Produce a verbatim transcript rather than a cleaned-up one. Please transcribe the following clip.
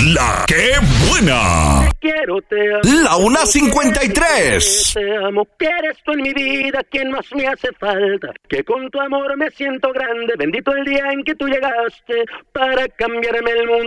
La que buena. Te quiero, te amo. La una cincuenta y tres. Te amo, que eres tú en mi vida quien más me hace falta. Que con tu amor me siento grande. Bendito el día en que tú llegaste para cambiarme el mundo.